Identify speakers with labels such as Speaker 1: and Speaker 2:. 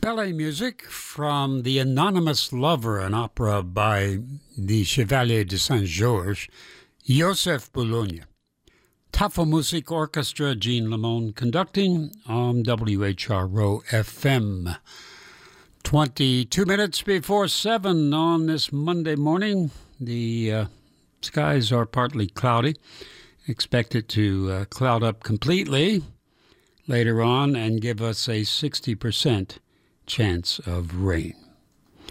Speaker 1: Ballet music from The Anonymous Lover, an opera by the Chevalier de Saint-Georges, Joseph Boulogne. Tafelmusik Orchestra, Jean Lemon conducting on WHRO FM. 22 minutes before 7 on this Monday morning. The skies are partly cloudy. Expect it to cloud up completely later on and give us a 60% chance of rain.